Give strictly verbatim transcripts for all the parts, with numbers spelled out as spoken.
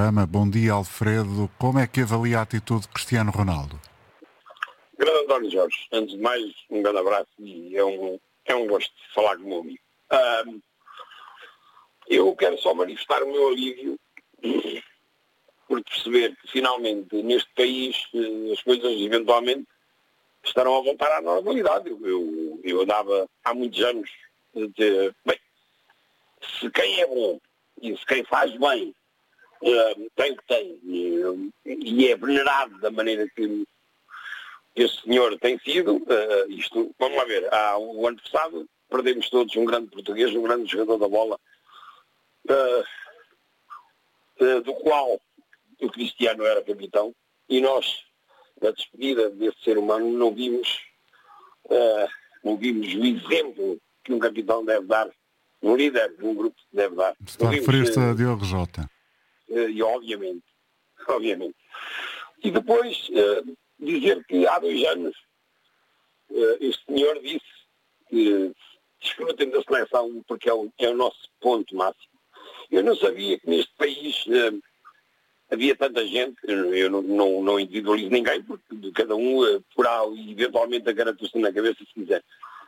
programa. Bom dia, Alfredo. Como é que avalia a atitude de Cristiano Ronaldo? Grande António Jorge, antes de mais, um grande abraço e é um, é um gosto de falar com o meu amigo. Um, eu quero só manifestar o meu alívio por perceber que finalmente neste país as coisas eventualmente estarão a voltar à normalidade. Eu, eu, eu andava há muitos anos de, bem, se quem é bom e se quem faz bem uh, tem o que tem e, e é venerado da maneira que esse senhor tem sido, uh, isto, vamos lá ver, há o ano passado perdemos todos um grande português, um grande jogador da bola, uh, uh, do qual o Cristiano era capitão, e nós, na despedida desse ser humano, não vimos, uh, não vimos o exemplo que um capitão deve dar, um líder de um grupo deve dar. Está a referir-se a Diogo Jota. Uh, e obviamente, obviamente. E depois uh, dizer que há dois anos uh, este senhor disse que desfrutem da seleção porque é o, é o nosso ponto máximo. Eu não sabia que neste país uh, havia tanta gente, eu não, não, não individualizo ninguém, porque cada um uh, porá eventualmente a característica na cabeça se quiser.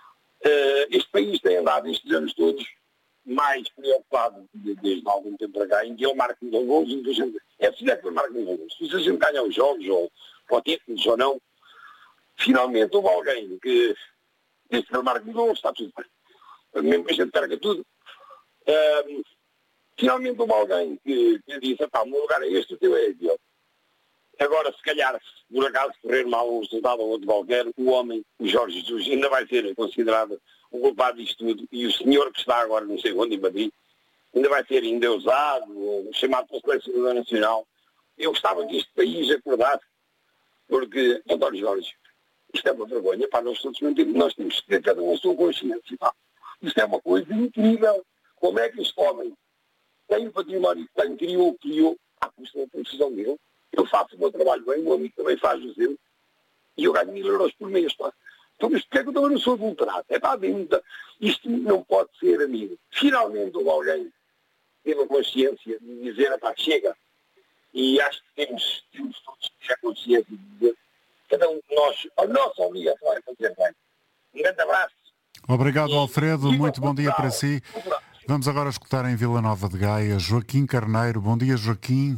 Uh, este país tem andado estes anos todos mais preocupado de, desde algum tempo para cá em que ele marque um gols e a gente, é assim é que ele marca um gols. Se a gente ganha os jogos ou, ou títulos ou não, finalmente houve alguém que desde que ele marque um gols está tudo bem. Mesmo que a gente perca tudo. Uh, finalmente houve alguém que, que disse, pá, o meu lugar é este, o teu é aquele. Agora, se calhar, se por acaso correr mal um resultado ou outro qualquer, o homem, o Jorge Jesus, ainda vai ser considerado o culpado disto tudo, e o senhor que está agora, não sei onde, em Madrid, ainda vai ser endeusado, ou chamado para o selecionador nacional. Eu gostava que este país acordasse, porque, António Jorge, isto é uma vergonha, pá, nós todos não temos, nós temos que ter cada um a sua consciência, pá. Isto é uma coisa incrível. Como é que este homem tem o património que tem, criou, criou, à custa da profissão dele. Eu faço o meu trabalho bem, o meu amigo também faz o seu, e eu ganho mil euros por mês, pá. Então, mas porquê é que eu também não sou adulterado? É pá, muita... isto não pode ser, amigo. Finalmente houve alguém que teve a consciência de dizer, pá, chega. E acho que temos, temos todos que ter a consciência de dizer, cada um de nós, a nossa obrigação é fazer bem. Um grande abraço. Obrigado, e, Alfredo. E, muito bom dia para si. Vamos agora escutar em Vila Nova de Gaia Joaquim Carneiro. Bom dia, Joaquim.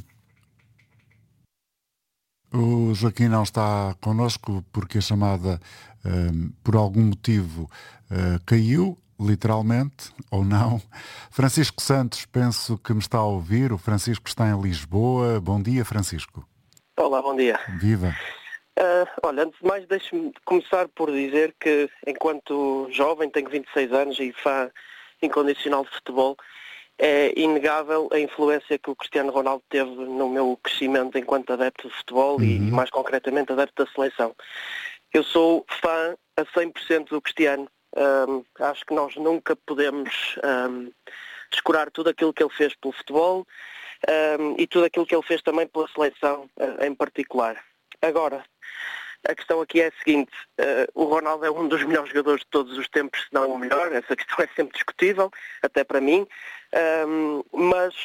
O Joaquim não está connosco porque a chamada, um, por algum motivo, uh, caiu, literalmente, ou não. Francisco Santos, penso que me está a ouvir. O Francisco está em Lisboa. Bom dia, Francisco. Olá, bom dia. Viva. Uh, olha, antes de mais, deixe-me começar por dizer que, enquanto jovem, tenho vinte e seis anos e fã incondicional de futebol, é inegável a influência que o Cristiano Ronaldo teve no meu crescimento enquanto adepto de futebol. Uhum. e, mais concretamente, adepto da seleção. Eu sou fã a cem por cento do Cristiano. Um, acho que nós nunca podemos um, descurar tudo aquilo que ele fez pelo futebol um, e tudo aquilo que ele fez também pela seleção uh, em particular. Agora, a questão aqui é a seguinte, uh, o Ronaldo é um dos melhores jogadores de todos os tempos, se não o melhor, essa questão é sempre discutível, até para mim, um, mas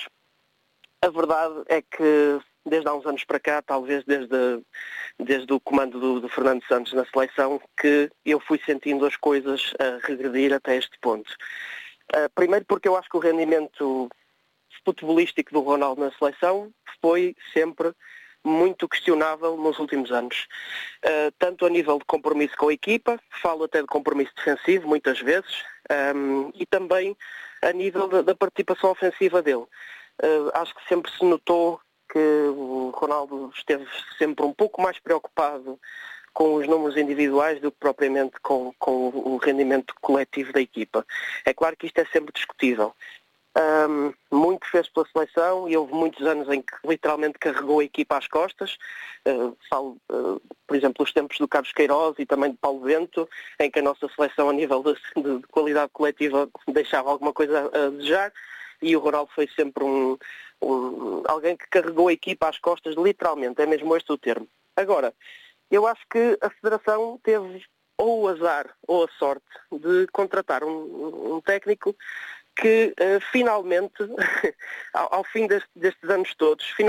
a verdade é que desde há uns anos para cá, talvez desde, desde o comando do, do Fernando Santos na seleção, que eu fui sentindo as coisas a regredir até este ponto. Uh, primeiro porque eu acho que o rendimento futebolístico do Ronaldo na seleção foi sempre muito questionável nos últimos anos. Uh, tanto a nível de compromisso com a equipa, falo até de compromisso defensivo, muitas vezes, um, e também a nível da, da participação ofensiva dele. Uh, acho que sempre se notou que o Ronaldo esteve sempre um pouco mais preocupado com os números individuais do que propriamente com, com o rendimento coletivo da equipa. É claro que isto é sempre discutível. Um, muito fez pela seleção e houve muitos anos em que literalmente carregou a equipa às costas, uh, falo, uh, por exemplo, os tempos do Carlos Queiroz e também de Paulo Bento, em que a nossa seleção a nível de, de, de qualidade coletiva deixava alguma coisa a, a desejar, e o Ronaldo foi sempre um, um, alguém que carregou a equipa às costas, literalmente, é mesmo este o termo. Agora, eu acho que a Federação teve ou o azar ou a sorte de contratar um, um técnico que uh, finalmente, ao, ao fim deste, destes anos todos,